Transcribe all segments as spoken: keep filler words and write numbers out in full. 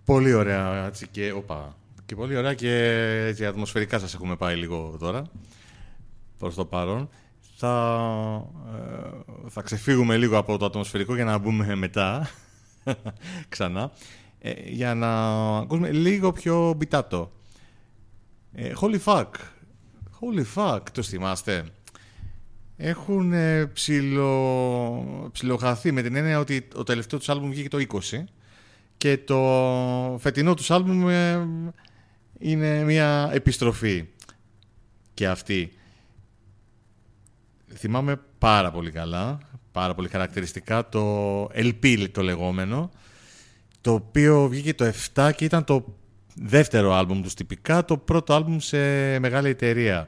Πολύ ωραία έτσι, και, οπα, και πολύ ωραία και έτσι, ατμοσφαιρικά σας έχουμε πάει λίγο τώρα προς το παρόν. Θα, ε, θα ξεφύγουμε λίγο από το ατμοσφαιρικό για να μπούμε μετά ξανά ε, για να ακούσουμε λίγο πιο μπιτάτο. ε, Holy fuck Holy fuck, το θυμάστε? Έχουν ε, ψιλο, ψιλοχαθεί με την έννοια ότι το τελευταίο τους άλμπουμ βγήκε το είκοσι και το φετινό τους άλμπουμ ε, είναι μια επιστροφή και αυτή. Θυμάμαι πάρα πολύ καλά, πάρα πολύ χαρακτηριστικά το ελ πι το λεγόμενο, το οποίο βγήκε το επτά και ήταν το δεύτερο άλμπουμ τους τυπικά, το πρώτο άλμπουμ σε μεγάλη εταιρεία.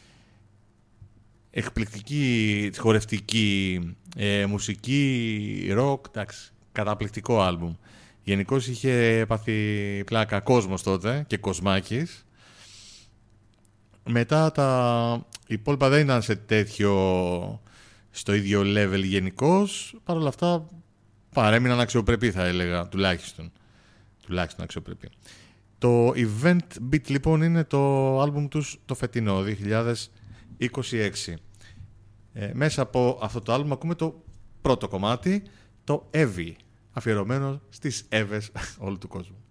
Εκπληκτική, χορευτική, ε, μουσική, ροκ, εντάξει, καταπληκτικό άλμπουμ. Γενικώς είχε πάθει πλάκα κόσμος τότε και Κοσμάκης. Μετά τα υπόλοιπα δεν ήταν σε τέτοιο, στο ίδιο level γενικώς. Παρ' όλα αυτά παρέμειναν αξιοπρεπή, θα έλεγα, τουλάχιστον. Τουλάχιστον αξιοπρεπή. Το Event Beat λοιπόν είναι το άλμπουμ τους το φετινό, δύο χιλιάδες είκοσι έξι. Ε, μέσα από αυτό το άλμπουμ ακούμε το πρώτο κομμάτι, το Evie, αφιερωμένο στις Εύες όλου του κόσμου.